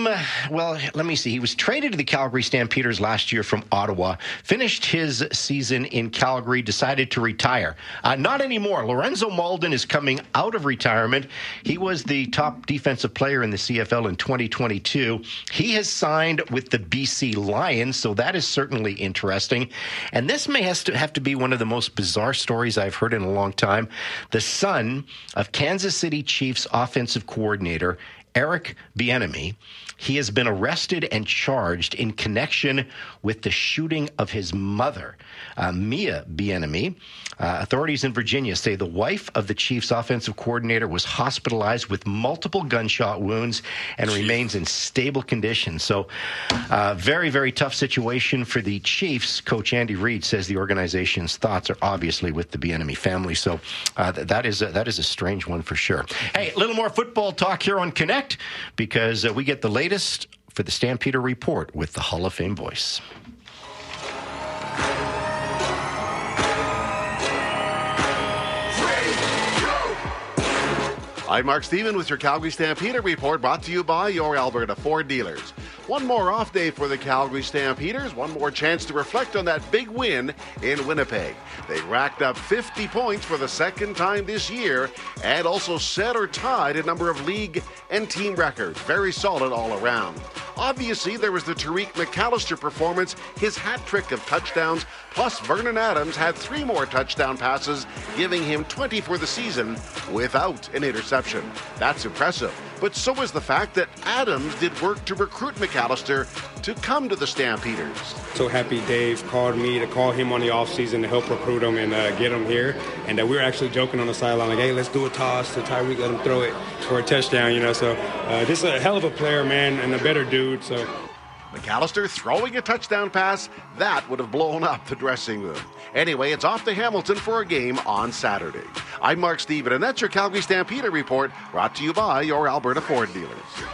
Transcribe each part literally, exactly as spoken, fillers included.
well, let me see. He was traded to the Calgary Stampeders last year from Ottawa, finished his season in Calgary, decided to retire. Uh, not anymore. Lorenzo Malden is coming out of retirement. He was the top defensive player in the C F L in twenty twenty-two. He has signed with the B C Lions, so that is certainly interesting. And this may has to have to be one of the most bizarre stories I've heard in a long time. The son of Kansas City Chiefs offensive coordinator Eric Bieniemy, he has been arrested and charged in connection with the shooting of his mother, uh, Mia Bieniemy. Uh, authorities in Virginia say the wife of the Chiefs offensive coordinator was hospitalized with multiple gunshot wounds and remains in stable condition. So uh, very, very tough situation for the Chiefs. Coach Andy Reid says the organization's thoughts are obviously with the Bieniemy family. So uh, th- that is a, that is a strange one for sure. Hey, a little more football talk here on Connect, because uh, we get the latest for the Stampeder Report with the Hall of Fame voice. I'm Mark Stephen with your Calgary Stampeder Report, brought to you by your Alberta Ford dealers. One more off day for the Calgary Stampeders, one more chance to reflect on that big win in Winnipeg. They racked up fifty points for the second time this year and also set or tied a number of league and team records. Very solid all around. Obviously, there was the Tariq McAllister performance, his hat trick of touchdowns, plus Vernon Adams had three more touchdown passes, giving him twenty for the season without an interception. That's impressive. But so is the fact that Adams did work to recruit McAllister to come to the Stampeders. So happy Dave called me to call him on the offseason to help recruit him and uh, get him here. And uh, we were actually joking on the sideline, like, hey, let's do a toss to Tyreek, let him throw it for a touchdown, you know. So uh, this is a hell of a player, man, and a better dude. So McAllister throwing a touchdown pass, that would have blown up the dressing room. Anyway, it's off to Hamilton for a game on Saturday. I'm Mark Stephen, and that's your Calgary Stampeder Report, brought to you by your Alberta Ford dealers.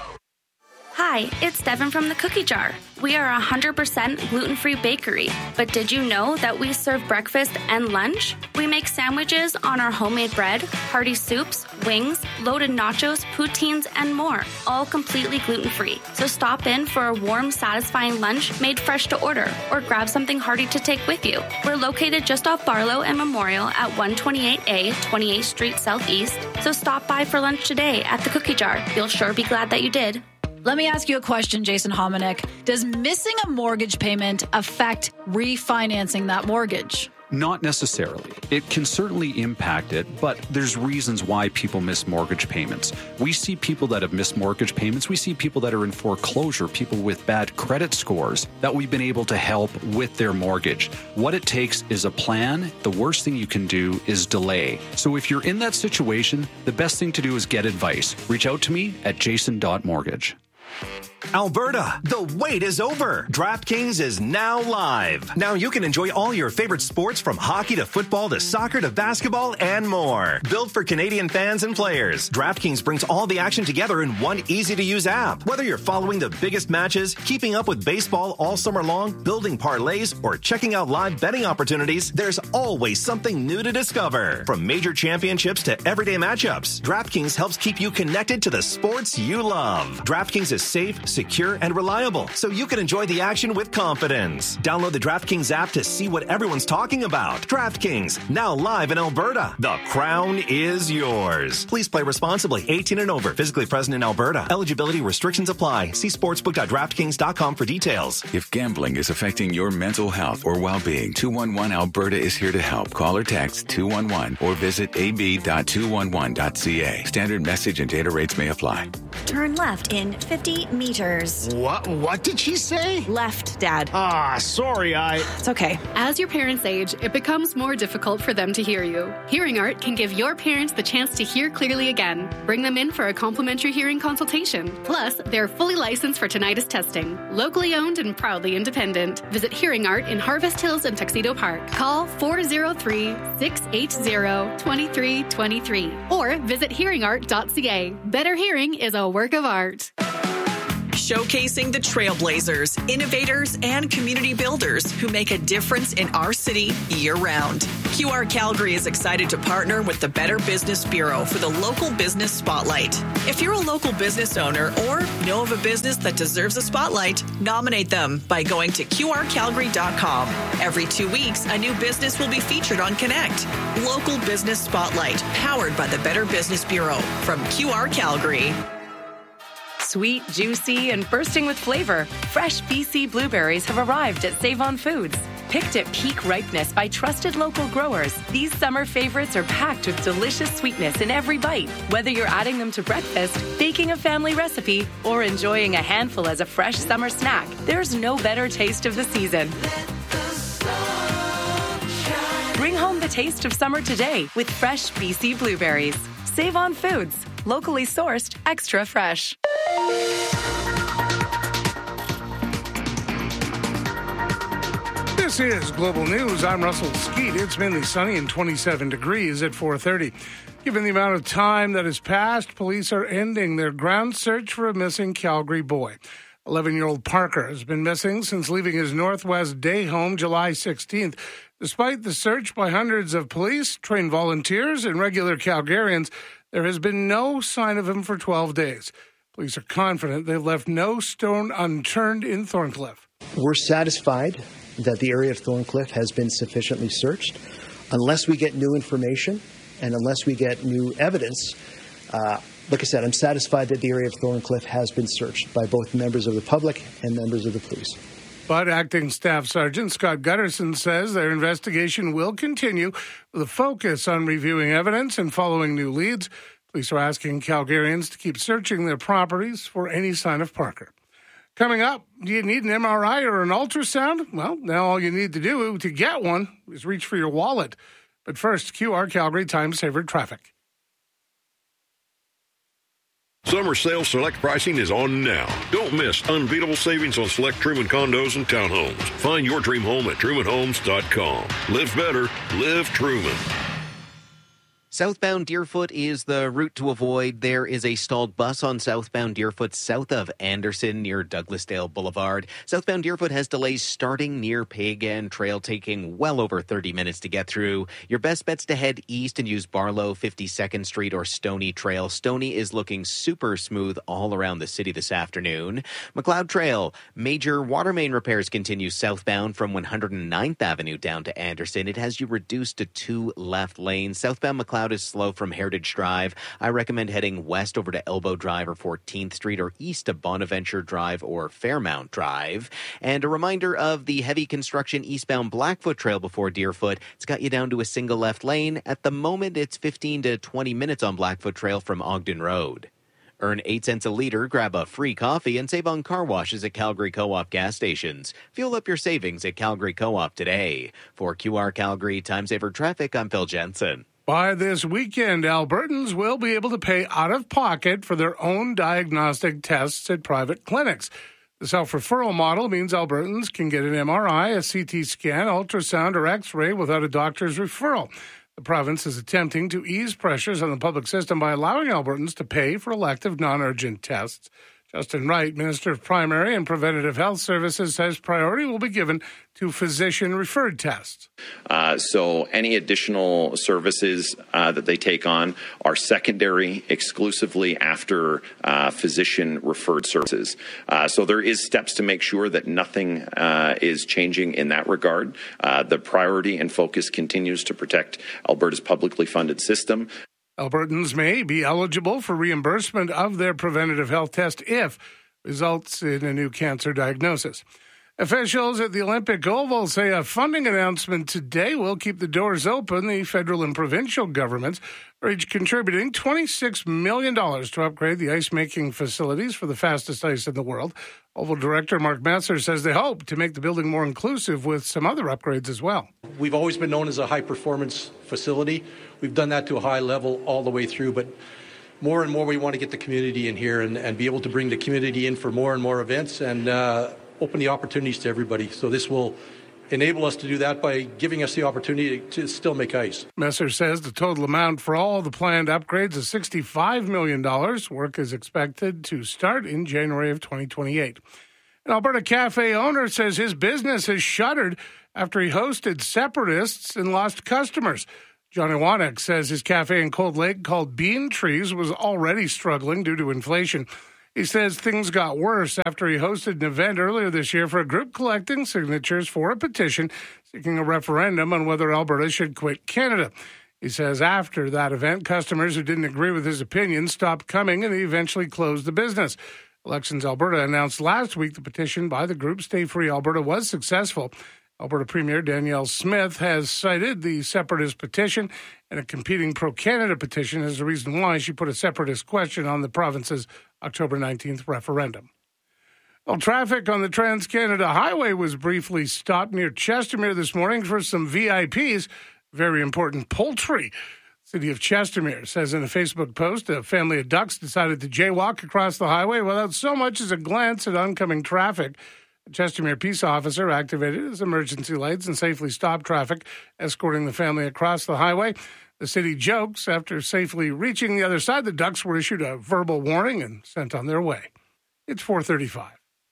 Hi, it's Devin from the Cookie Jar. We are a one hundred percent gluten-free bakery, but did you know that we serve breakfast and lunch? We make sandwiches on our homemade bread, hearty soups, wings, loaded nachos, poutines, and more, all completely gluten-free. So stop in for a warm, satisfying lunch made fresh to order, or grab something hearty to take with you. We're located just off Barlow and Memorial at one twenty-eight A, twenty-eighth Street Southeast, so stop by for lunch today at the Cookie Jar. You'll sure be glad that you did. Let me ask you a question, Jason Hominick. Does missing a mortgage payment affect refinancing that mortgage? Not necessarily. It can certainly impact it, but there's reasons why people miss mortgage payments. We see people that have missed mortgage payments. We see people that are in foreclosure, people with bad credit scores that we've been able to help with their mortgage. What it takes is a plan. The worst thing you can do is delay. So if you're in that situation, the best thing to do is get advice. Reach out to me at jason dot mortgage. Alberta, the wait is over. DraftKings is now live. Now you can enjoy all your favorite sports, from hockey to football to soccer to basketball and more. Built for Canadian fans and players, DraftKings brings all the action together in one easy-to-use app. Whether you're following the biggest matches, keeping up with baseball all summer long, building parlays, or checking out live betting opportunities, there's always something new to discover. From major championships to everyday matchups, DraftKings helps keep you connected to the sports you love. DraftKings is safe, secure, and reliable, so you can enjoy the action with confidence. Download the DraftKings app to see what everyone's talking about. DraftKings, now live in Alberta. The crown is yours. Please play responsibly. eighteen and over. Physically present in Alberta. Eligibility restrictions apply. See sportsbook dot draftkings dot com for details. If gambling is affecting your mental health or well-being, two one one Alberta is here to help. Call or text two one one or visit a b dot two one one dot c a. Standard message and data rates may apply. Turn left in fifty meters. What? What did she say? Left, Dad. Ah, sorry, I... It's okay. As your parents age, it becomes more difficult for them to hear you. Hearing Art can give your parents the chance to hear clearly again. Bring them in for a complimentary hearing consultation. Plus, they're fully licensed for tinnitus testing. Locally owned and proudly independent. Visit Hearing Art in Harvest Hills and Tuxedo Park. Call four oh three, six eight zero, two three two three or visit hearing art dot c a. Better hearing is a work of art. showcasing the trailblazers, innovators, and community builders who make a difference in our city year-round. Q R Calgary is excited to partner with the Better Business Bureau for the Local Business Spotlight. If you're a local business owner or know of a business that deserves a spotlight, nominate them by going to Q R calgary dot com. Every two weeks, a new business will be featured on Connect. Local Business Spotlight, powered by the Better Business Bureau from Q R Calgary. Sweet, juicy, and bursting with flavor, fresh B C blueberries have arrived at Save-On Foods. Picked at peak ripeness by trusted local growers, these summer favorites are packed with delicious sweetness in every bite. Whether you're adding them to breakfast, baking a family recipe, or enjoying a handful as a fresh summer snack, there's no better taste of the season. Bring home the taste of summer today with fresh B C blueberries. Save-On Foods, locally sourced, extra fresh. This is Global News. I'm Russell Skeet. It's mainly sunny and twenty-seven degrees at four thirty. Given the amount of time that has passed, police are ending their ground search for a missing Calgary boy. eleven-year-old Parker has been missing since leaving his Northwest Day home July sixteenth. Despite the search by hundreds of police, trained volunteers, and regular Calgarians, there has been no sign of him for twelve days. Police are confident they've left no stone unturned in Thorncliffe. We're satisfied that the area of Thorncliffe has been sufficiently searched. Unless we get new information and unless we get new evidence, uh, like I said, I'm satisfied that the area of Thorncliffe has been searched by both members of the public and members of the police. But Acting Staff Sergeant Scott Gutterson says their investigation will continue with a focus on reviewing evidence and following new leads. Police are asking Calgarians to keep searching their properties for any sign of Parker. Coming up, do you need an M R I or an ultrasound? Well, now all you need to do to get one is reach for your wallet. But first, Q R Calgary Time Saver Traffic. Summer sales select pricing is on now. Don't miss unbeatable savings on select Truman condos and townhomes. Find your dream home at truman homes dot com. Live better, live Truman. Southbound Deerfoot is the route to avoid. There is a stalled bus on southbound Deerfoot south of Anderson near Douglasdale Boulevard. Southbound Deerfoot has delays starting near Pagan Trail, taking well over thirty minutes to get through. Your best bet's to head east and use Barlow, fifty-second Street, or Stony Trail. Stony is looking super smooth all around the city this afternoon. McLeod Trail, major water main repairs continue southbound from one hundred ninth Avenue down to Anderson. It has you reduced to two left lanes. Southbound McLeod is slow from Heritage Drive. I recommend heading west over to Elbow Drive or fourteenth Street, or east to Bonaventure Drive or Fairmount Drive. And a reminder of the heavy construction eastbound Blackfoot Trail before Deerfoot. It's got you down to a single left lane. At the moment, it's fifteen to twenty minutes on Blackfoot Trail from Ogden Road. Earn eight cents a liter, grab a free coffee, and save on car washes at Calgary Co-op gas stations. Fuel up your savings at Calgary Co-op today. For Q R Calgary Time Saver Traffic, I'm Phil Jensen. By this weekend, Albertans will be able to pay out of pocket for their own diagnostic tests at private clinics. The self-referral model means Albertans can get an M R I, a C T scan, ultrasound, or X-ray without a doctor's referral. The province is attempting to ease pressures on the public system by allowing Albertans to pay for elective non-urgent tests. Justin Wright, Minister of Primary and Preventative Health Services, says priority will be given to physician-referred tests. Uh, so any additional services uh, that they take on are secondary exclusively after uh, physician-referred services. Uh, so there is steps to make sure that nothing uh, is changing in that regard. Uh, the priority and focus continues to protect Alberta's publicly funded system. Albertans may be eligible for reimbursement of their preventative health test if results in a new cancer diagnosis. Officials at the Olympic Oval say a funding announcement today will keep the doors open. The federal and provincial governments are each contributing twenty-six million dollars to upgrade the ice-making facilities for the fastest ice in the world. Oval Director Mark Messer says they hope to make the building more inclusive with some other upgrades as well. We've always been known as a high-performance facility. We've done that to a high level all the way through, but more and more we want to get the community in here and, and be able to bring the community in for more and more events and uh, open the opportunities to everybody. So this will enable us to do that by giving us the opportunity to still make ice. Messer says the total amount for all the planned upgrades is sixty-five million dollars. Work is expected to start in January of twenty twenty-eight. An Alberta cafe owner says his business has shuttered after he hosted separatists and lost customers. Johnny Wanek says his cafe in Cold Lake called Bean Trees was already struggling due to inflation. He says things got worse after he hosted an event earlier this year for a group collecting signatures for a petition seeking a referendum on whether Alberta should quit Canada. He says after that event, customers who didn't agree with his opinion stopped coming and he eventually closed the business. Elections Alberta announced last week the petition by the group Stay Free Alberta was successful. Alberta Premier Danielle Smith has cited the separatist petition and a competing pro-Canada petition as the reason why she put a separatist question on the province's October nineteenth referendum. Well, traffic on the Trans-Canada Highway was briefly stopped near Chestermere this morning for some V I Ps, very important poultry. City of Chestermere says in a Facebook post, a family of ducks decided to jaywalk across the highway without so much as a glance at oncoming traffic. A Chestermere peace officer activated his emergency lights and safely stopped traffic, escorting the family across the highway. The city jokes after safely reaching the other side, the ducks were issued a verbal warning and sent on their way. It's four thirty-five.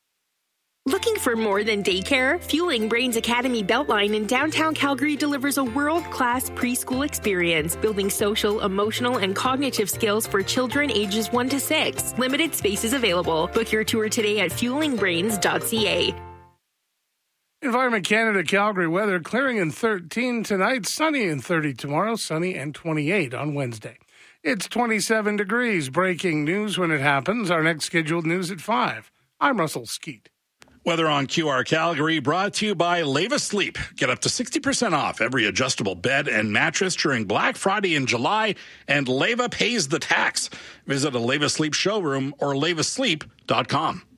Looking for more than daycare? Fueling Brains Academy Beltline in downtown Calgary delivers a world-class preschool experience, building social, emotional, and cognitive skills for children ages one to six. Limited spaces available. Book your tour today at fueling brains dot c a. Environment Canada Calgary weather clearing in thirteen tonight, sunny in thirty tomorrow, sunny and twenty-eight on Wednesday. It's twenty-seven degrees. Breaking news when it happens. Our next scheduled news at five. I'm Russell Skeet. Weather on Q R Calgary brought to you by Leva Sleep. Get up to sixty percent off every adjustable bed and mattress during Black Friday in July, and Leva pays the tax. Visit a Leva Sleep showroom or leva sleep dot com.